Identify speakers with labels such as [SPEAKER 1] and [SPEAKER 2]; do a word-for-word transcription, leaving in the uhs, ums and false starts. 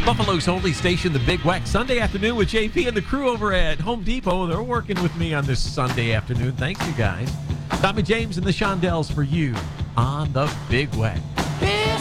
[SPEAKER 1] Buffalo's only station, the Big Wack, Sunday afternoon with J P and the crew over at Home Depot. They're working with me on this Sunday afternoon. Thanks, you guys. Tommy James and the Shondells for you on the Big Wack.